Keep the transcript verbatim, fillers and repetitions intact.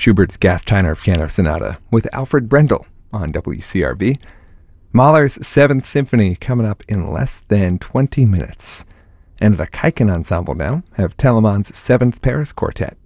Schubert's Gasteiner Piano Sonata with Alfred Brendel on W C R B. Mahler's Seventh Symphony coming up in less than twenty minutes. And the Kaiken Ensemble now have Telemann's Seventh Paris Quartet.